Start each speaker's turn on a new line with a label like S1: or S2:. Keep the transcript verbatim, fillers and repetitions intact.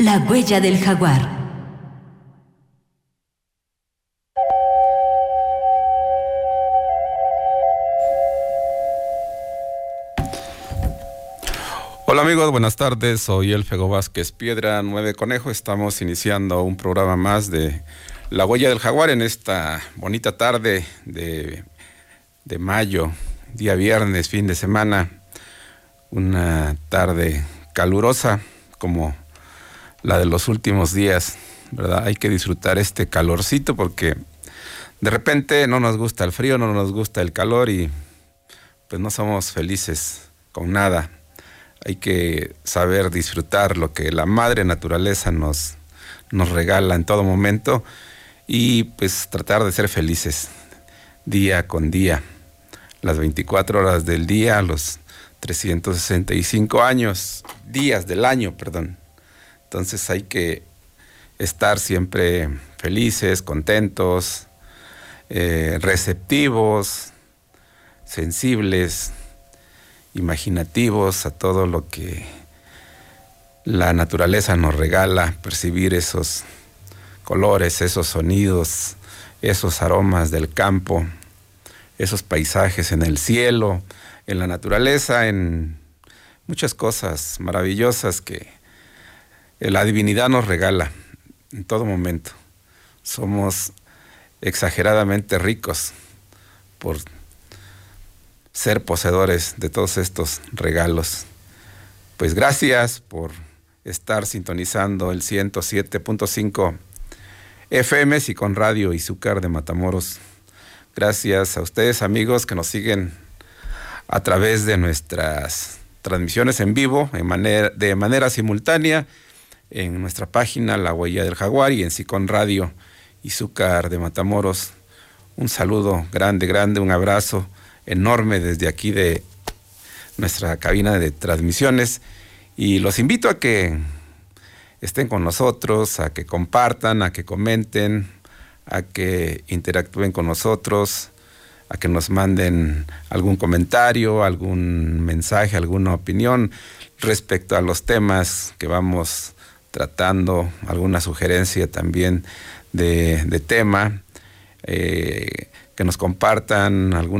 S1: La huella del jaguar.
S2: Hola amigos, buenas tardes, soy el Fego Vázquez Piedra, Nueve Conejo. Estamos iniciando un programa más de La Huella del Jaguar en esta bonita tarde de, de mayo, día viernes, fin de semana. Una tarde calurosa como la de los últimos días, ¿verdad? Hay que disfrutar este calorcito porque de repente no nos gusta el frío, no nos gusta el calor y pues no somos felices con nada. Hay que saber disfrutar lo que la madre naturaleza nos, nos regala en todo momento y pues tratar de ser felices día con día, las veinticuatro horas del día, los trescientos sesenta y cinco años, días del año, perdón. Entonces hay que estar siempre felices, contentos, eh, receptivos, sensibles, imaginativos a todo lo que la naturaleza nos regala, percibir esos colores, esos sonidos, esos aromas del campo, esos paisajes en el cielo, en la naturaleza, en muchas cosas maravillosas que la divinidad nos regala en todo momento. Somos exageradamente ricos por ser poseedores de todos estos regalos. Pues gracias por estar sintonizando el ciento siete punto cinco F M y con Radio Izúcar de Matamoros. Gracias a ustedes, amigos, que nos siguen a través de nuestras transmisiones en vivo, en manera, de manera simultánea, en nuestra página La Huella del Jaguar y en Sicón Radio Izúcar de Matamoros. Un saludo grande, grande, un abrazo enorme desde aquí de nuestra cabina de transmisiones y los invito a que estén con nosotros, a que compartan, a que comenten, a que interactúen con nosotros, a que nos manden algún comentario, algún mensaje, alguna opinión respecto a los temas que vamos tratando, alguna sugerencia también de, de tema, eh, que nos compartan alguna